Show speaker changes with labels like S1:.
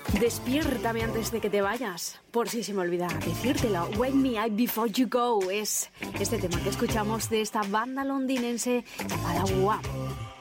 S1: Despiértame antes de que te vayas, por si se me olvida decírtelo. Wake me up before you go es este tema que escuchamos de esta banda londinense llamada WAP.